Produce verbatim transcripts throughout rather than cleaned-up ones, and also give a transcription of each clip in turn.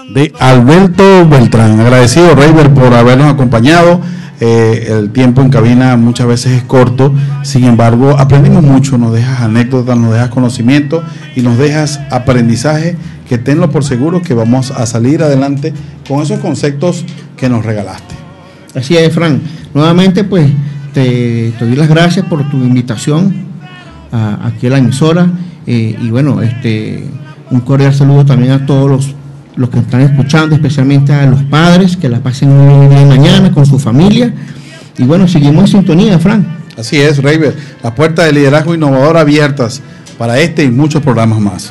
de Alberto Beltrán. Agradecido, Reiber, por habernos acompañado. Eh, el tiempo en cabina muchas veces es corto, sin embargo aprendimos mucho, nos dejas anécdotas, nos dejas conocimiento y nos dejas aprendizaje, que tenlo por seguro que vamos a salir adelante con esos conceptos que nos regalaste. Así es, Fran. Nuevamente pues te, te doy las gracias por tu invitación a, aquí a la emisora, eh, y bueno, este un cordial saludo también a todos los los que están escuchando, especialmente a los padres, que la pasen muy bien mañana con su familia. Y bueno, seguimos en sintonía, Fran. Así es, Reiber. Las puertas de liderazgo innovador abiertas para este y muchos programas más.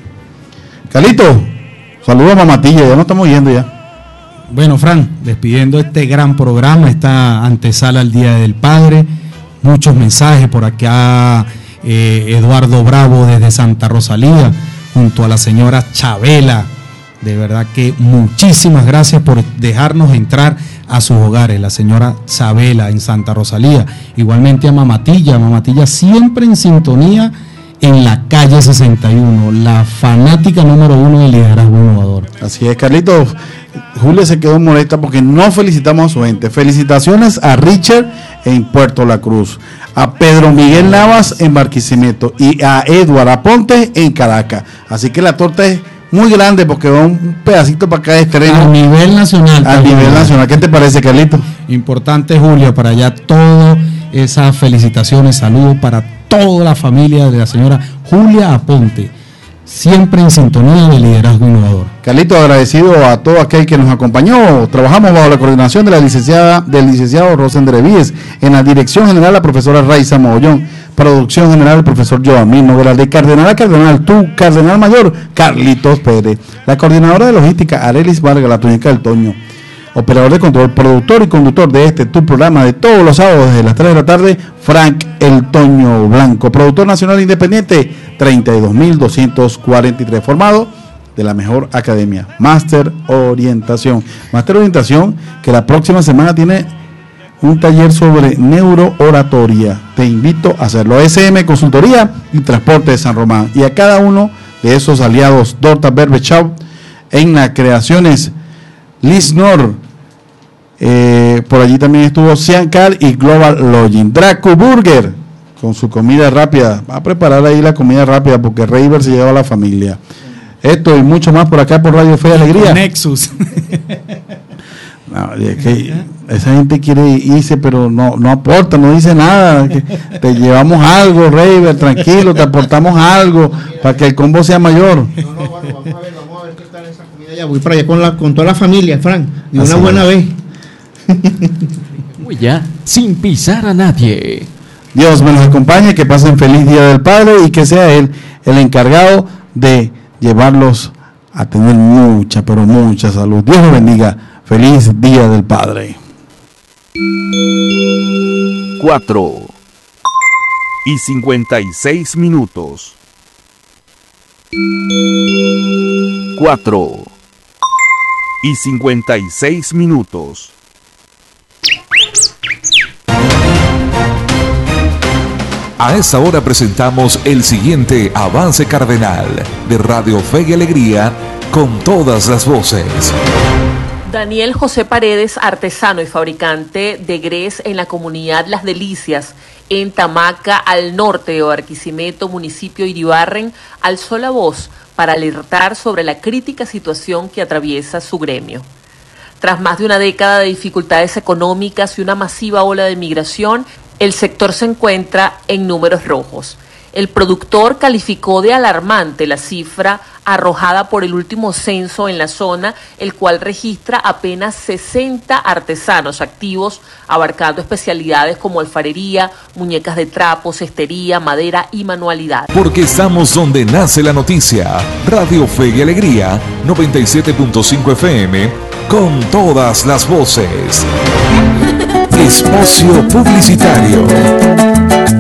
Carlito, saludos a Mamatilla, ya no estamos yendo ya. Bueno, Fran, despidiendo este gran programa, esta antesala al Día del Padre, muchos mensajes por acá, eh, Eduardo Bravo desde Santa Rosalía, junto a la señora Chabela. De verdad que muchísimas gracias por dejarnos entrar a sus hogares, la señora Chabela en Santa Rosalía, igualmente a Mamatilla, Mamatilla siempre en sintonía en la calle sesenta y uno, la fanática número uno del liderazgo innovador. Así es, Carlitos. Julia se quedó molesta porque no felicitamos a su gente. Felicitaciones a Richard en Puerto La Cruz, a Pedro Miguel Navas en Barquisimeto y a Eduardo Aponte en Caracas. Así que la torta es muy grande porque va un pedacito para cada estreno. A nivel nacional. A nivel nacional. ¿Qué te parece, Carlito? Importante, Julio, para allá todas esas felicitaciones, saludos para toda la familia de la señora Julia Aponte, siempre en sintonía de liderazgo innovador. Carlito, agradecido a todo aquel que nos acompañó. Trabajamos bajo la coordinación de la licenciada, del licenciado Rosender Víez, en la dirección general la profesora Raiza Mogollón, producción general el profesor Joamín Noguera, de Cardenal a Cardenal, tú, Cardenal Mayor, Carlitos Pérez, la coordinadora de logística Arelis Vargas, la tuñeca del Toño, operador de control, productor y conductor de este tu programa de todos los sábados desde las tres de la tarde, Frank El Toño Blanco, productor nacional independiente, treinta y dos mil doscientos cuarenta y tres, formado de la mejor academia, Máster Orientación, Máster Orientación, que la próxima semana tiene un taller sobre neurooratoria. Te invito a hacerlo. S M Consultoría y Transporte de San Román. Y a cada uno de esos aliados, Dorta Berbe Shop, en las creaciones Lisnor, eh, por allí también estuvo Ciancar y Global Lodging. Draco Burger, con su comida rápida. Va a preparar ahí la comida rápida porque Reiber se lleva a la familia. Esto y mucho más por acá por Radio Fe y Alegría. Nexus. No, es que esa gente quiere irse, pero no, no aporta, no dice nada. Que te llevamos algo, Reiber, tranquilo, te aportamos algo para que el combo sea mayor. No, no, bueno, vamos a ver, vamos a ver qué tal esa comida. Ya voy para allá con, la, con toda la familia, Fran, de una buena vez. Voy ya, sin pisar a nadie. Dios me los acompañe, que pasen feliz Día del Padre y que sea Él el encargado de llevarlos a tener mucha, pero mucha salud. Dios los bendiga. Feliz Día del Padre. Cuatro y cincuenta y seis minutos. Cuatro y cincuenta y seis minutos. A esta hora presentamos el siguiente avance cardenal de Radio Fe y Alegría con todas las voces. Daniel José Paredes, artesano y fabricante de grés en la comunidad Las Delicias, en Tamaca, al norte de Barquisimeto, municipio de Iribarren, alzó la voz para alertar sobre la crítica situación que atraviesa su gremio. Tras más de una década de dificultades económicas y una masiva ola de migración, el sector se encuentra en números rojos. El productor calificó de alarmante la cifra arrojada por el último censo en la zona, el cual registra apenas sesenta artesanos activos, abarcando especialidades como alfarería, muñecas de trapo, cestería, madera y manualidad. Porque estamos donde nace la noticia. Radio Fe y Alegría, noventa y siete punto cinco F M, con todas las voces. Espacio publicitario.